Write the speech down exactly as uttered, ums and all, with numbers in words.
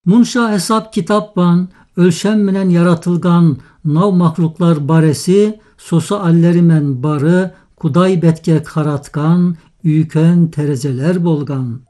Munşa hesap kitap ban, ölçen menen yaratılgan nav mahluklar baresi, sosu allerimen barı, kuday betke karatkan, üyken terezeler bolgan.